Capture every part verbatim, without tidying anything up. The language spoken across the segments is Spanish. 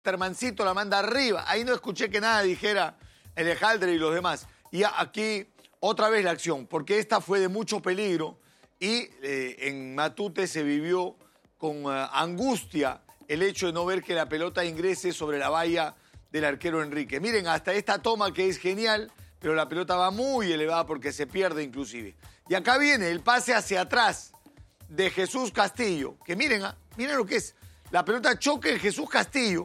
Termancito la manda arriba. Ahí no escuché que nada dijera Elejaldre y los demás. Y aquí otra vez la acción, porque esta fue de mucho peligro y eh, en Matute se vivió con uh, angustia el hecho de no ver que la pelota ingrese sobre la valla del arquero Enrique. Miren, hasta esta toma que es genial, pero la pelota va muy elevada porque se pierde inclusive. Y acá viene el pase hacia atrás de Jesús Castillo, que miren, ¿ah? Miren lo que es. La pelota choca en Jesús Castillo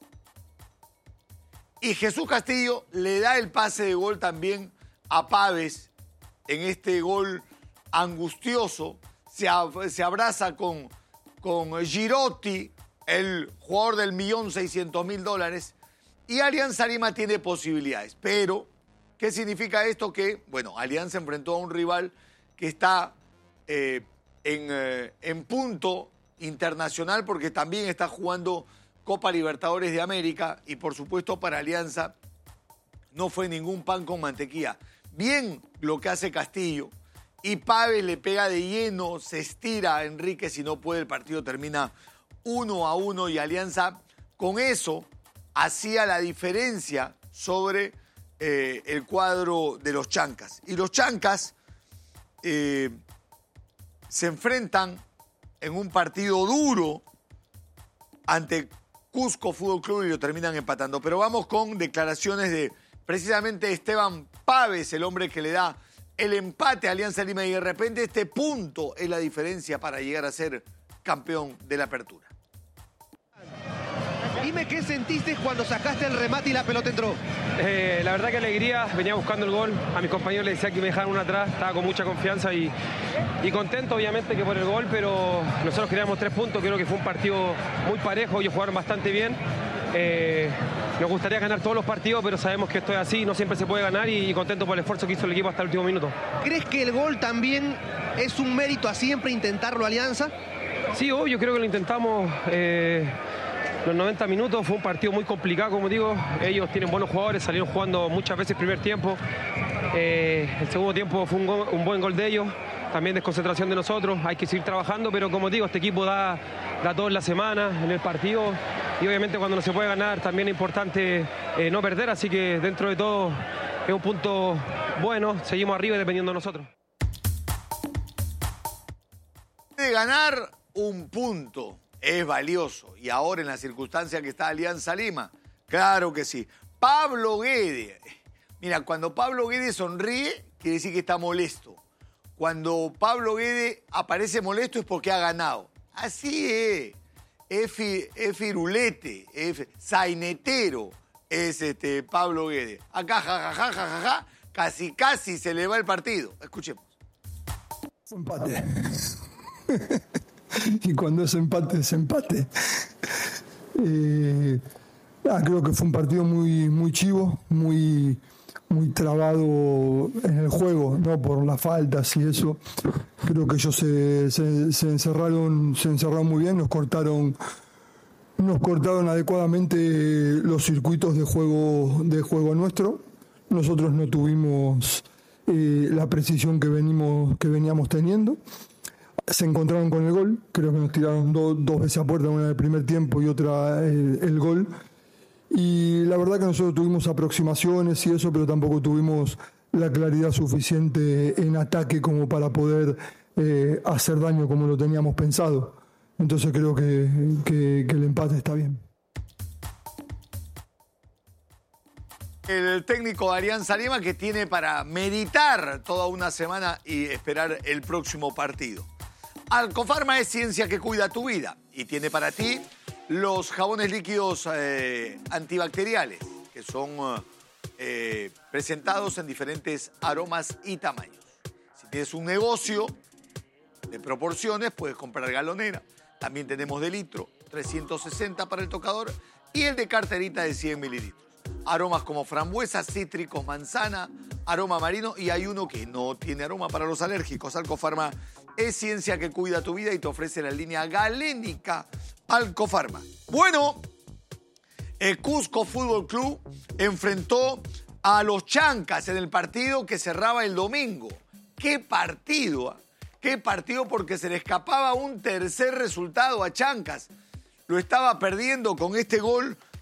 y Jesús Castillo le da el pase de gol también a Pávez en este gol angustioso. Se, se abraza con, con Girotti, el jugador del millón seiscientos mil dólares, y Alianza Lima tiene posibilidades. Pero, ¿qué significa esto? Que, bueno, Alianza enfrentó a un rival que está eh, en, eh, en punto internacional porque también está jugando Copa Libertadores de América y, por supuesto, para Alianza no fue ningún pan con mantequilla. Bien lo que hace Castillo y Pávez le pega de lleno, se estira a Enrique, si no puede el partido termina uno a uno y Alianza con eso hacía la diferencia sobre eh, el cuadro de los Chancas. Y los Chancas eh, se enfrentan en un partido duro ante Cusco Fútbol Club y lo terminan empatando. Pero vamos con declaraciones de precisamente Esteban Pávez, el hombre que le da el empate a Alianza Lima y de repente este punto es la diferencia para llegar a ser campeón de la apertura. Dime qué sentiste cuando sacaste el remate y la pelota entró. Eh, la verdad que alegría, venía buscando el gol, a mis compañeros les decía que me dejaran una atrás, estaba con mucha confianza y, y contento obviamente que por el gol, pero nosotros queríamos tres puntos, creo que fue un partido muy parejo, ellos jugaron bastante bien. Eh, nos gustaría ganar todos los partidos, pero sabemos que esto es así, no siempre se puede ganar y, y contento por el esfuerzo que hizo el equipo hasta el último minuto. ¿Crees que el gol también es un mérito a siempre intentarlo Alianza? Sí, obvio, creo que lo intentamos. Eh, Los noventa minutos fue un partido muy complicado, como digo. Ellos tienen buenos jugadores, salieron jugando muchas veces el primer tiempo. Eh, el segundo tiempo fue un, gol, un buen gol de ellos. También desconcentración de nosotros. Hay que seguir trabajando, pero como digo, este equipo da, da todo en la semana, en el partido. Y obviamente cuando no se puede ganar también es importante eh, no perder. Así que dentro de todo es un punto bueno. Seguimos arriba dependiendo de nosotros. De ganar un punto es valioso. Y ahora en la circunstancia que está Alianza Lima, claro que sí. Pablo Guede. Mira, cuando Pablo Guede sonríe, quiere decir que está molesto. Cuando Pablo Guede aparece molesto es porque ha ganado. Así es. Es, fi, es firulete, es sainetero, es este Pablo Guede. Acá, jajaja, jajaja, ja, ja, ja, casi, casi se le va el partido. Escuchemos. Empate. Y cuando es empate, es empate. Eh, ah, creo que fue un partido muy, muy chivo, muy, muy trabado en el juego, ¿no? Por las faltas y eso. Creo que ellos se, se, se encerraron, se encerraron muy bien, nos cortaron, nos cortaron adecuadamente los circuitos de juego, de juego nuestro. Nosotros no tuvimos eh, la precisión que venimos, que veníamos teniendo. Se encontraron con el gol, creo que nos tiraron do, dos veces a puerta, una en el primer tiempo y otra el, el gol. Y la verdad que nosotros tuvimos aproximaciones y eso, pero tampoco tuvimos la claridad suficiente en ataque como para poder eh, hacer daño como lo teníamos pensado. Entonces creo que, que, que el empate está bien. El técnico de Alianza Lima que tiene para meditar toda una semana y esperar el próximo partido. Alcofarma es ciencia que cuida tu vida y tiene para ti los jabones líquidos eh, antibacteriales que son eh, presentados en diferentes aromas y tamaños. Si tienes un negocio de proporciones, puedes comprar galonera. También tenemos de litro, trescientos sesenta para el tocador y el de carterita de cien mililitros. Aromas como frambuesa, cítricos, manzana, aroma marino y hay uno que no tiene aroma para los alérgicos. Alcofarma es ciencia que cuida tu vida y te ofrece la línea galénica Alcofarma. Bueno, el Cusco Fútbol Club enfrentó a los Chancas en el partido que cerraba el domingo. ¡Qué partido! ¡Qué partido! Porque se le escapaba un tercer resultado a Chancas. Lo estaba perdiendo con este gol